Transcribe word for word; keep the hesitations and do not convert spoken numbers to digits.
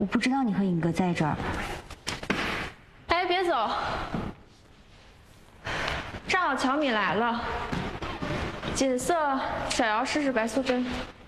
我不知道你和尹哥在这儿。 哎，别走，正好乔米来了。锦瑟，小姚试试白素贞。